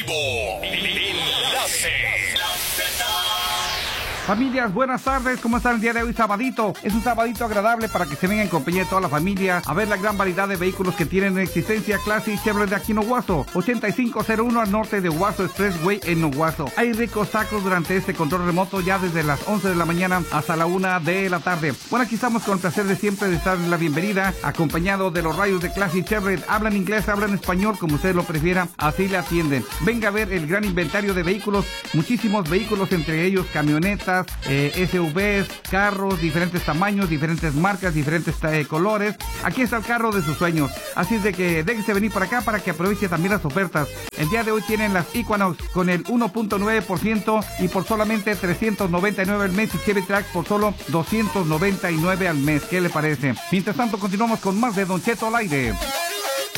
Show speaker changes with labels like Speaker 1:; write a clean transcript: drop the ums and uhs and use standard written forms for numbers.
Speaker 1: vivo. Enlace.
Speaker 2: Familias, buenas tardes, ¿cómo están el día de hoy? Sabadito, es un sabadito agradable para que se venga en compañía de toda la familia a ver la gran variedad de vehículos que tienen en existencia. Classic Chevrolet de aquí en Owasso, 8501 al norte de Owasso Expressway en Owasso. Hay ricos tacos durante este control remoto ya desde las 11 de la mañana hasta la 1 de la tarde. Bueno, aquí estamos con el placer de siempre de estar en la bienvenida, acompañado de los rayos de Classic Chevrolet. Hablan inglés, hablan español, como ustedes lo prefieran, así le atienden. Venga a ver el gran inventario de vehículos, muchísimos vehículos, entre ellos camionetas, SUVs, carros, diferentes tamaños, diferentes marcas, diferentes colores. Aquí está el carro de sus sueños, así es de que déjese venir para acá para que aproveche también las ofertas. El día de hoy tienen las Equinox con el 1.9% y por solamente $399 al mes, y Chevy Trax por solo $299 al mes. ¿Qué le parece? Mientras tanto continuamos con más de Don Cheto al aire.